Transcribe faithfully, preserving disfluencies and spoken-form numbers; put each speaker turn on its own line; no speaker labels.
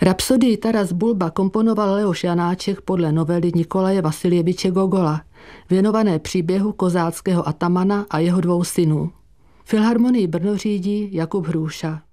Rapsodii Taras Bulba komponoval Leoš Janáček podle novely Nikolaje Vasiljeviče Gogola, věnované příběhu kozáckého atamana a jeho dvou synů. Filharmonii Brno řídí Jakub Hrůša.